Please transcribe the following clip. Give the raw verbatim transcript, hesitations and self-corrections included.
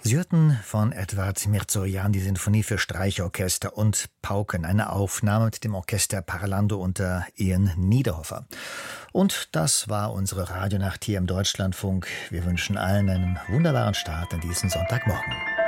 Sie hörten von Edward Mirzoyan die Sinfonie für Streichorchester und Pauken, eine Aufnahme mit dem Orchester Parlando unter Ian Niederhofer. Und das war unsere Radionacht hier im Deutschlandfunk. Wir wünschen allen einen wunderbaren Start an diesem Sonntagmorgen.